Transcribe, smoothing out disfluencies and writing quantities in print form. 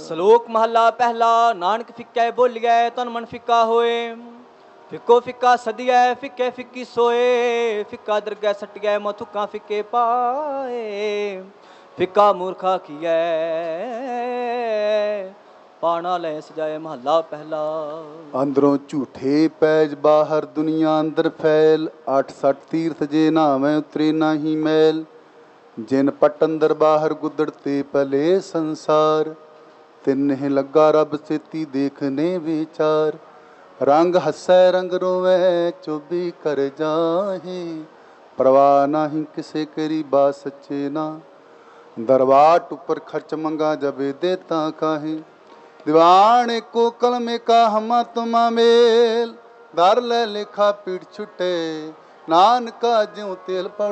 ਸਲੋਕ ਮਹੱਲਾ ਪਹਿਲਾ। ਨਾਨਕ ਫਿੱਕੈ ਬੋਲੀਐ ਤਨ ਮਨ ਫਿੱਕਾ ਹੋਏ। ਫਿੱਕੋ ਫਿੱਕਾ ਸਦੀਐ ਫਿੱਕੇ ਫਿੱਕੀ ਸੋਏ। ਫਿੱਕਾ ਦਰਗਹਿ ਸਟਿਐ ਮਥੁੱਕਾਂ ਫਿੱਕੇ ਪਾਏ। ਫਿੱਕਾ ਮੂਰਖਾ ਕੀਐ ਪਾਣਾ ਲੈ ਸਜਾਏ। ਮਹੱਲਾ ਪਹਿਲਾ। ਅੰਦਰੋਂ ਝੂਠੇ ਪੈਜ ਬਾਹਰ ਦੁਨੀਆ ਅੰਦਰ ਫੈਲ। 8 ਤੀਰਥ ਜੇ ਨਾਵੇਂ ਉਤਰੇ ਨਾਹੀ ਮੈਲ। ਜਿਨ ਪਟ ਅੰਦਰ ਬਾਹਰ ਗੁੱਦੜ ਤੇ ਪਲੇ ਸੰਸਾਰ। ਤਿੰਨਹਿ ਲੱਗਾ ਰੱਬ ਸੇਤੀ ਦੇਖਨੇ ਵਿਚਾਰ। ਰੰਗ ਹੱਸੈ ਰੰਗ ਰੋਵੈ ਚੋਬੀ ਕਰ ਜਾਹੇ। ਪਰਵਾਹ ਨਾਹੀਂ ਕਿਸੇ ਕਰੀ ਬਾ ਸੱਚੇ ਨਾ। ਦਰਵਾਟ ਉੱਪਰ ਖਰਚ ਮੰਗਾ ਜਬੇ ਦੇ ਤਾਂ ਕਾਹੇ। ਦੀਵਾਨ ਏਕੋ ਕਲਮ ਏਕਾ ਹਮਾ ਤੁਮਾ ਮੇਲ। ਧਰ ਲੈ ਲੇਖਾ ਪੀੜ ਛੁਟੇ ਨਾਨਕਾ ਜਿਉ ਤੇਲ ਪੜ